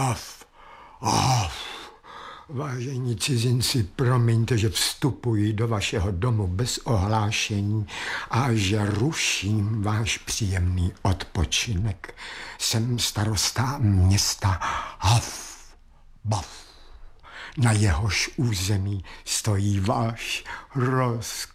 Af, af. Vážení cizinci, promiňte, že vstupuji do vašeho domu bez ohlášení a že ruším váš příjemný odpočinek. Jsem starosta města Haf, Baf. Na jehož území stojí váš